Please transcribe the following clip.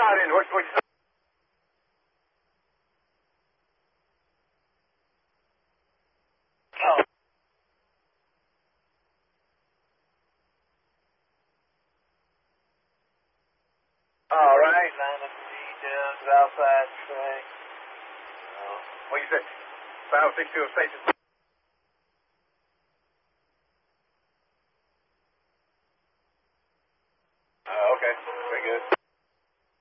out in. What you say? Oh. All right. Simon G down Southside track. What you say? 562 station. Okay. Very good.